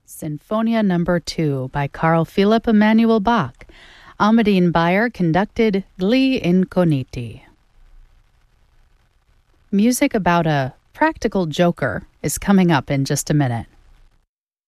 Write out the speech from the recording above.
Sinfonia Number 2 by Carl Philipp Emanuel Bach. Almudine Bayer conducted Gli Incogniti. Music about a practical joker is coming up in just a minute.